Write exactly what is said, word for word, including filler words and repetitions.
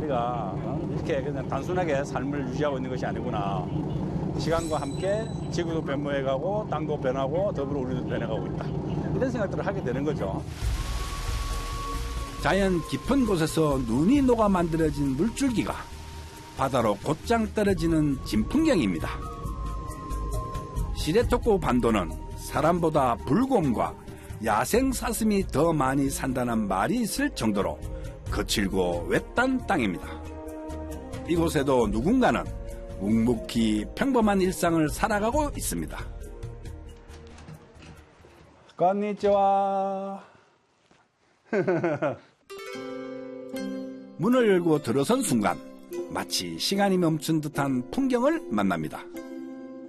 우리가 이렇게 그냥 단순하게 삶을 유지하고 있는 것이 아니구나. 시간과 함께 지구도 변모해가고 땅도 변하고 더불어 우리도 변해가고 있다. 이런 생각들을 하게 되는 거죠. 자연 깊은 곳에서 눈이 녹아 만들어진 물줄기가 바다로 곧장 떨어지는 진풍경입니다. 시레토코 반도는 사람보다 불곰과 야생 사슴이 더 많이 산다는 말이 있을 정도로 거칠고 외딴 땅입니다. 이곳에도 누군가는 묵묵히 평범한 일상을 살아가고 있습니다. 건니치와. 문을 열고 들어선 순간 마치 시간이 멈춘 듯한 풍경을 만납니다.